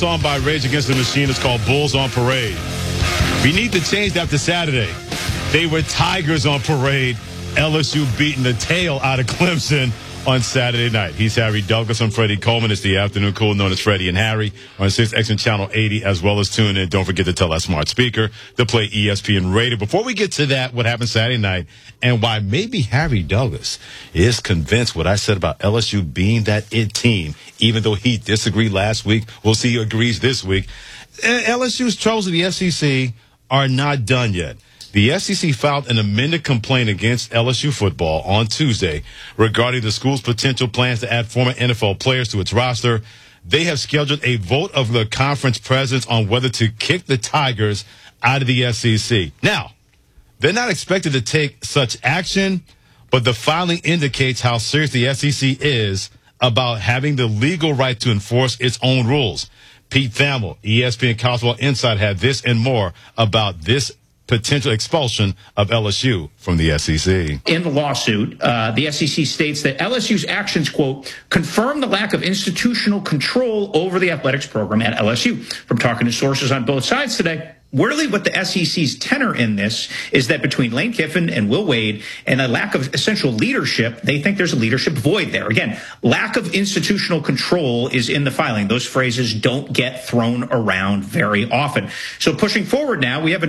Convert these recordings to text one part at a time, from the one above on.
song by Rage Against the Machine is called Bulls on Parade. We need to change that to Saturday. They were Tigers on parade. LSU beating the tail out of Clemson on Saturday night. He's Harry Douglas. I'm Freddie Coleman. It's the afternoon cool known as Freddie and Harry on 6X and Channel 80, as well as tune in. Don't forget to tell that smart speaker to play ESPN Radio. Before we get to that, what happened Saturday night and why maybe Harry Douglas is convinced what I said about LSU being that it team, even though he disagreed last week. We'll see who agrees this week. LSU's troubles in the SEC are not done yet. The SEC filed an amended complaint against LSU football on Tuesday regarding the school's potential plans to add former NFL players to its roster. They have scheduled a vote of the conference presidents on whether to kick the Tigers out of the SEC. Now, they're not expected to take such action, but the filing indicates how serious the SEC is about having the legal right to enforce its own rules. Pete Thamel, ESPN College Football Insight, had this and more about this potential expulsion of LSU from the SEC. In the lawsuit, the SEC states that LSU's actions, quote, confirm the lack of institutional control over the athletics program at LSU. From talking to sources on both sides today, really what the SEC's tenor in this is that between Lane Kiffin and Will Wade and a lack of essential leadership, they think there's a leadership void there. Again, lack of institutional control is in the filing. Those phrases don't get thrown around very often. So pushing forward now, we have a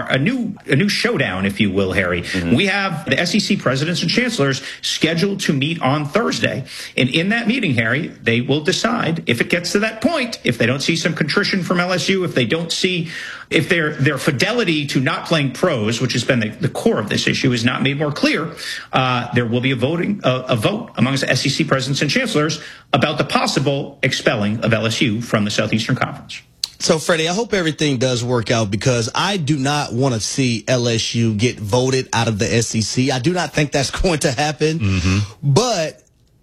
new showdown, if you will, Harry. Mm-hmm. We have the SEC presidents and chancellors scheduled to meet on Thursday. And in that meeting, Harry, they will decide if it gets to that point, if they don't see some contrition from LSU, if they don't see if their fidelity to not playing pros, which has been the core of this issue, is not made more clear, there will be a vote amongst the SEC presidents and chancellors about the possible expelling of LSU from the Southeastern Conference. So, Freddie, I hope everything does work out because I do not want to see LSU get voted out of the SEC. I do not think that's going to happen. Mm-hmm. But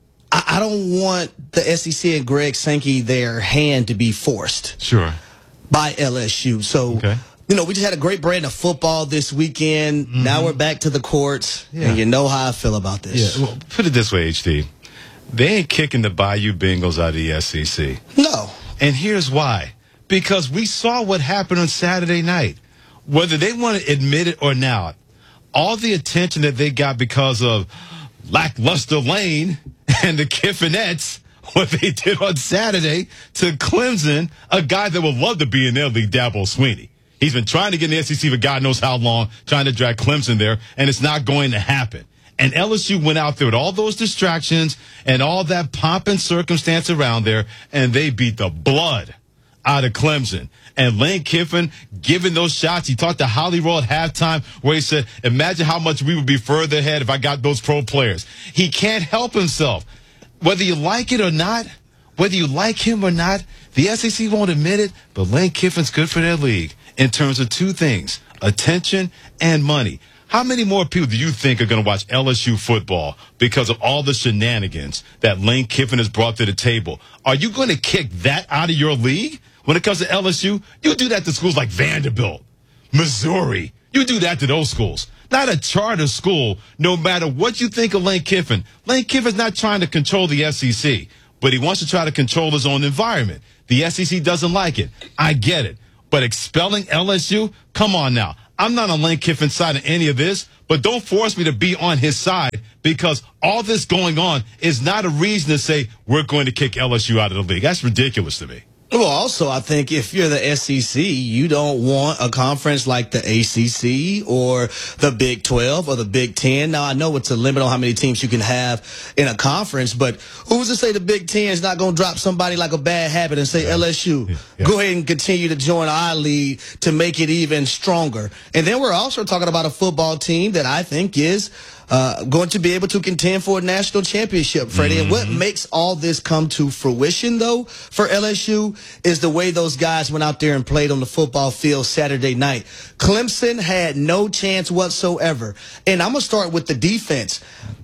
I don't want the SEC and Greg Sankey, their hand to be forced. Sure. By LSU. So, you know, we just had a great brand of football this weekend. Mm-hmm. Now we're back to the courts, and you know how I feel about this. Yeah. Well, put it this way, HD. They ain't kicking the Bayou Bengals out of the SEC. No. And here's why. Because we saw what happened on Saturday night. Whether they want to admit it or not, all the attention that they got because of lackluster Lane and the Kiffinettes, what they did on Saturday to Clemson, a guy that would love to be in their league, Dabo Swinney. He's been trying to get in the SEC for God knows how long, trying to drag Clemson there, and it's not going to happen. And LSU went out there with all those distractions and all that pomp and circumstance around there, and they beat the blood out of Clemson. And Lane Kiffin giving those shots. He talked to Holly Roll at halftime where he said, imagine how much we would be further ahead if I got those pro players. He can't help himself. Whether you like it or not, whether you like him or not, the SEC won't admit it, but Lane Kiffin's good for their league in terms of two things, attention and money. How many more people do you think are going to watch LSU football because of all the shenanigans that Lane Kiffin has brought to the table? Are you going to kick that out of your league when it comes to LSU? You do that to schools like Vanderbilt, Missouri. You do that to those schools. Not a charter school, no matter what you think of Lane Kiffin. Lane Kiffin's not trying to control the SEC, but he wants to try to control his own environment. The SEC doesn't like it. I get it. But expelling LSU? Come on now. I'm not on Lane Kiffin's side of any of this, but don't force me to be on his side because all this going on is not a reason to say we're going to kick LSU out of the league. That's ridiculous to me. Well, also, I think if you're the SEC, you don't want a conference like the ACC or the Big 12 or the Big 10. Now, I know it's a limit on how many teams you can have in a conference, but who's to say the Big 10 is not going to drop somebody like a bad habit and say, LSU, go ahead and continue to join our league to make it even stronger. And then we're also talking about a football team that I think is going to be able to contend for a national championship, Freddie. Mm-hmm. And what makes all this come to fruition, though, for LSU is the way those guys went out there and played on the football field Saturday night. Clemson had no chance whatsoever. And I'm going to start with the defense.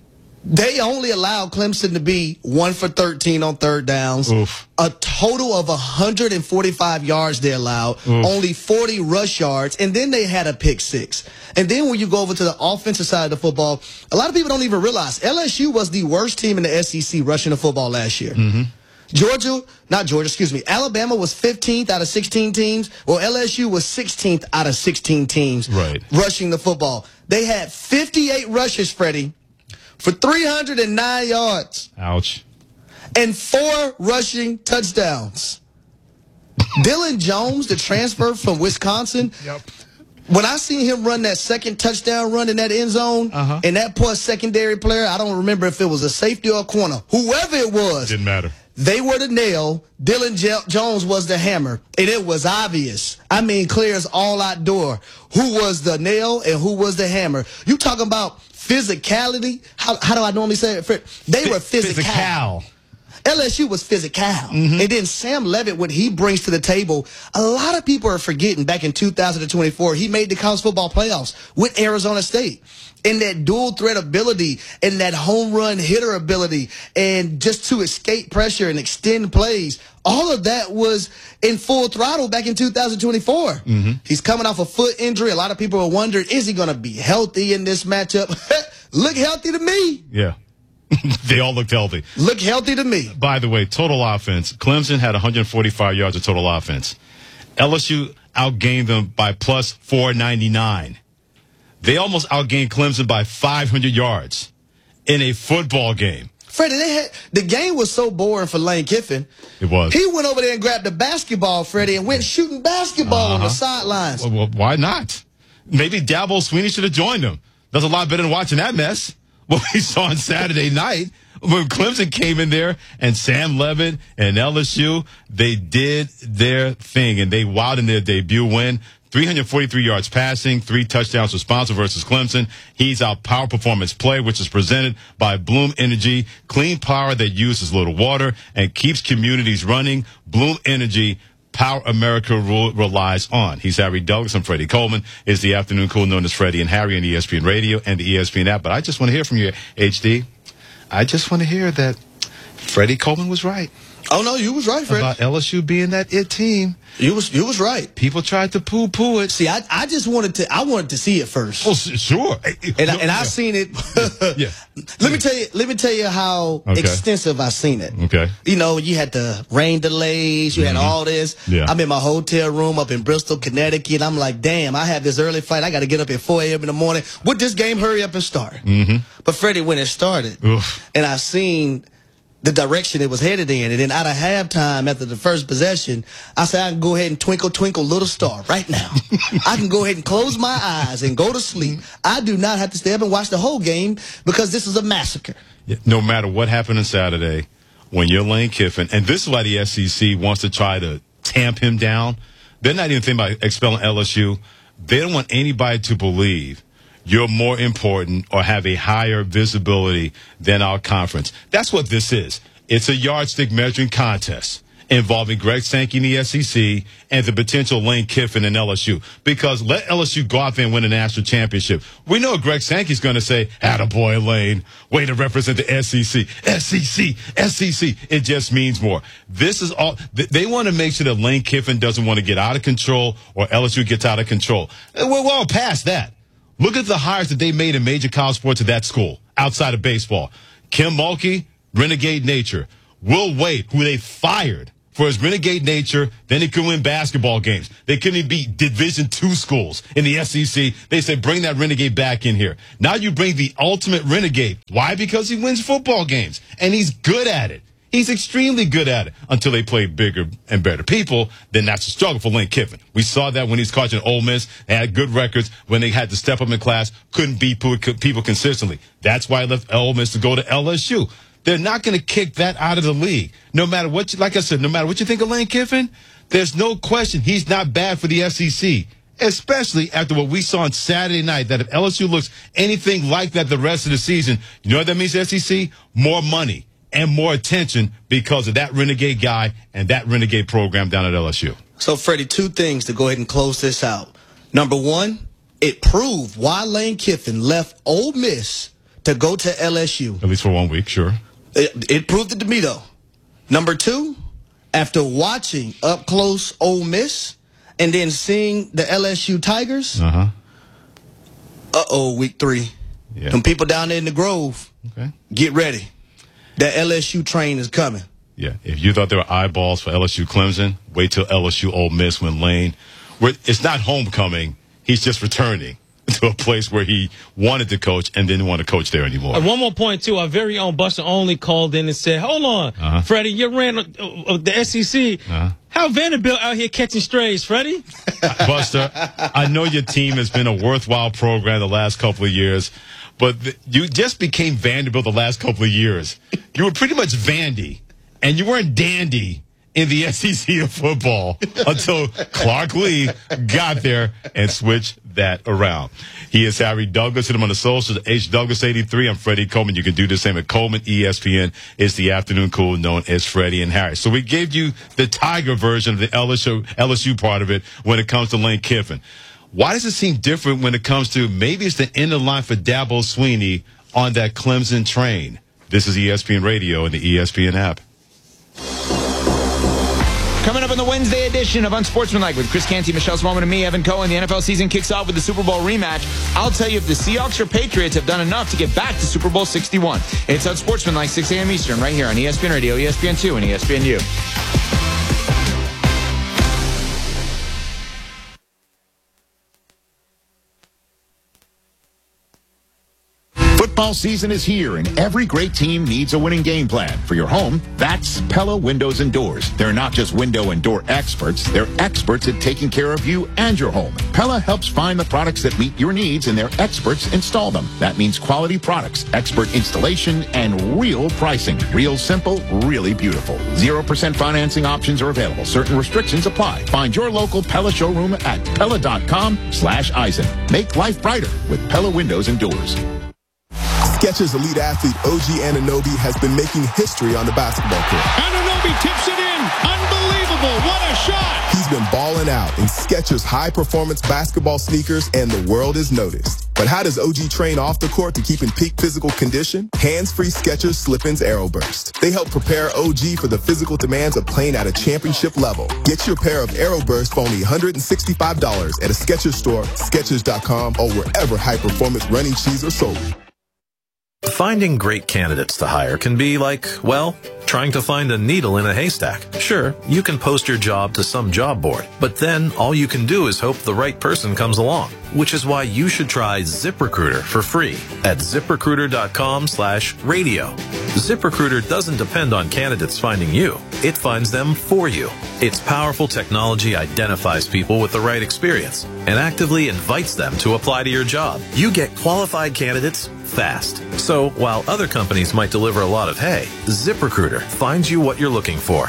They only allowed Clemson to be 1 for 13 on third downs. Oof. A total of 145 yards they allowed. Oof. Only 40 rush yards. And then they had a pick six. And then when you go over to the offensive side of the football, a lot of people don't even realize LSU was the worst team in the SEC rushing the football last year. Mm-hmm. Alabama was 15th out of 16 teams. Well, LSU was 16th out of 16 teams rushing the football. They had 58 rushes, Freddie, for 309 yards. Ouch. And 4 rushing touchdowns. Dylan Jones, the transfer from Wisconsin. Yep. When I seen him run that second touchdown run in that end zone, and that poor secondary player, I don't remember if it was a safety or a corner, whoever it was. Didn't matter. They were the nail. Dylan Jones was the hammer. And it was obvious. I mean, clear as all outdoor. Who was the nail and who was the hammer? You talking about physicality? How do I normally say it? They were physical. LSU was physical. And then Sam Levitt, what he brings to the table, a lot of people are forgetting back in 2024, he made the college football playoffs with Arizona State. And that dual threat ability and that home run hitter ability and just to escape pressure and extend plays, all of that was in full throttle back in 2024. He's coming off a foot injury. A lot of people are wondering, is he going to be healthy in this matchup? Look healthy to me. Yeah. They all looked healthy. Look healthy to me. By the way, total offense. Clemson had 145 yards of total offense. LSU outgained them by plus 499. They almost outgained Clemson by 500 yards in a football game. Freddie, the game was so boring for Lane Kiffin. It was. He went over there and grabbed the basketball, Freddie, and went shooting basketball on the sidelines. Well, why not? Maybe Dabo Swinney should have joined him. That's a lot better than watching that mess. What we saw on Saturday night when Clemson came in there and Sam Levitt and LSU, they did their thing and they wowed in their debut win. 343 yards passing, 3 touchdowns responsive versus Clemson. He's our power performance play, which is presented by Bloom Energy, clean power that uses little water and keeps communities running. Bloom Energy, power America relies on. He's Harry Douglas. I'm Freddie Coleman. It's the afternoon cool known as Freddie and Harry on ESPN Radio and the ESPN app. But I just want to hear from you, HD. I just want to hear that Freddie Coleman was right. Oh, no, you was right, Freddie. About LSU being that it team. You was right. People tried to poo-poo it. See, I just wanted to see it first. Oh, sure. And I seen it. Yeah. Let me tell you how extensive I seen it. Okay. You know, you had the rain delays, you had all this. Yeah. I'm in my hotel room up in Bristol, Connecticut. I'm like, damn, I have this early flight. I got to get up at 4 a.m. in the morning. Would this game hurry up and start? But Freddie, when it started, and I seen the direction it was headed in. And then out of halftime, after the first possession, I said, I can go ahead and twinkle, twinkle, little star right now. I can go ahead and close my eyes and go to sleep. I do not have to stay up and watch the whole game because this is a massacre. Yeah, no matter what happened on Saturday, when you're Lane Kiffin, and this is why the SEC wants to try to tamp him down. They're not even thinking about expelling LSU. They don't want anybody to believe you're more important or have a higher visibility than our conference. That's what this is. It's a yardstick measuring contest involving Greg Sankey in the SEC and the potential Lane Kiffin in LSU. Because let LSU go out there and win a national championship. We know Greg Sankey's going to say, attaboy, Lane, way to represent the SEC. SEC. It just means more. This is all. They want to make sure that Lane Kiffin doesn't want to get out of control or LSU gets out of control. We're all past that. Look at the hires that they made in major college sports at that school, outside of baseball. Kim Mulkey, renegade nature. Will Wade, who they fired for his renegade nature, then he couldn't win basketball games. They couldn't even beat Division II schools in the SEC. They said, bring that renegade back in here. Now you bring the ultimate renegade. Why? Because he wins football games, and he's good at it. He's extremely good at it until they play bigger and better people. Then that's a struggle for Lane Kiffin. We saw that when he's coaching Ole Miss. They had good records when they had to step up in class, couldn't beat people consistently. That's why I left Ole Miss to go to LSU. They're not going to kick that out of the league. No matter what, like I said, no matter what you think of Lane Kiffin, there's no question he's not bad for the SEC. Especially after what we saw on Saturday night, that if LSU looks anything like that the rest of the season, you know what that means to SEC? More money and more attention because of that renegade guy and that renegade program down at LSU. So, Freddie, 2 things to go ahead and close this out. Number 1, it proved why Lane Kiffin left Ole Miss to go to LSU. At least for 1 week, sure. It proved it to me, though. Number 2, after watching up close Ole Miss and then seeing the LSU Tigers, week 3. Yeah. Them people down there in the Grove, get ready. That LSU train is coming. Yeah, if you thought there were eyeballs for LSU Clemson, wait till LSU Ole Miss when Lane. It's not homecoming. He's just returning to a place where he wanted to coach and didn't want to coach there anymore. One more point, too. Our very own Buster Only called in and said, hold on, Freddie, you ran the SEC. How Vanderbilt out here catching strays, Freddie? Buster, I know your team has been a worthwhile program the last couple of years, but you just became Vanderbilt the last couple of years. You were pretty much Vandy, and you weren't dandy in the SEC of football until Clark Lee got there and switched that around. He is Harry Douglas. Hit him on the socials, HDouglas83. I'm Freddie Coleman. You can do the same at Coleman. ESPN is the afternoon cool known as Freddie and Harry. So we gave you the Tiger version of the LSU part of it when it comes to Lane Kiffin. Why does it seem different when it comes to maybe it's the end of the line for Dabo Swinney on that Clemson train? This is ESPN Radio and the ESPN app. Coming up on the Wednesday edition of Unsportsmanlike with Chris Canty, Michelle Smallman, and me, Evan Cohen. The NFL season kicks off with the Super Bowl rematch. I'll tell you if the Seahawks or Patriots have done enough to get back to Super Bowl 61. It's Unsportsmanlike, 6 a.m. Eastern, right here on ESPN Radio, ESPN2, and ESPNU. Football season is here, and every great team needs a winning game plan. For your home, that's Pella Windows and Doors. They're not just window and door experts. They're experts at taking care of you and your home. Pella helps find the products that meet your needs, and their experts install them. That means quality products, expert installation, and real pricing. Real simple, really beautiful. 0% financing options are available. Certain restrictions apply. Find your local Pella showroom at Pella.com/Eisen. Make life brighter with Pella Windows and Doors. Skechers elite athlete OG Anunoby has been making history on the basketball court. Anunoby tips it in. Unbelievable. What a shot. He's been balling out in Skechers high-performance basketball sneakers, and the world has noticed. But how does OG train off the court to keep in peak physical condition? Hands-free Skechers Slip-ins Aeroburst. They help prepare OG for the physical demands of playing at a championship level. Get your pair of Aeroburst for only $165 at a Skechers store, Skechers.com, or wherever high-performance running shoes are sold. Finding great candidates to hire can be like, well, trying to find a needle in a haystack. Sure, you can post your job to some job board, but then all you can do is hope the right person comes along, which is why you should try ZipRecruiter for free at ZipRecruiter.com/radio. ZipRecruiter doesn't depend on candidates finding you. It finds them for you. Its powerful technology identifies people with the right experience and actively invites them to apply to your job. You get qualified candidates fast. So while other companies might deliver a lot of hay, ZipRecruiter finds you what you're looking for.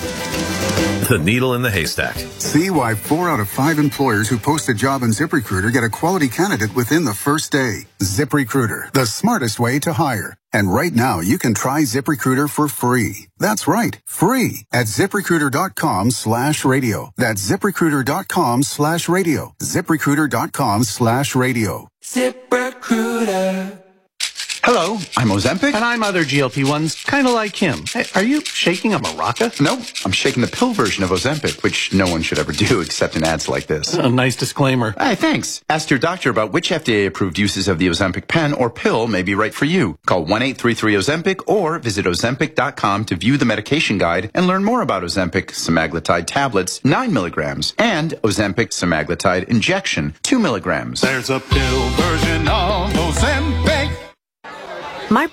The needle in the haystack. See why 4 out of 5 employers who post a job on ZipRecruiter get a quality candidate within the first day. ZipRecruiter, the smartest way to hire. And right now, you can try ZipRecruiter for free. That's right, free at ZipRecruiter.com/radio. That's ZipRecruiter.com/radio. ZipRecruiter.com/radio. ZipRecruiter. Hello, I'm Ozempic. And I'm other GLP-1s, kind of like him. Hey, are you shaking a maraca? No, I'm shaking the pill version of Ozempic, which no one should ever do except in ads like this. Nice disclaimer. Hey, thanks. Ask your doctor about which FDA-approved uses of the Ozempic pen or pill may be right for you. Call 1-833-OZEMPIC or visit Ozempic.com to view the medication guide and learn more about Ozempic semaglutide tablets, 9 milligrams, and Ozempic semaglutide injection, 2 milligrams. There's a pill version of Ozempic.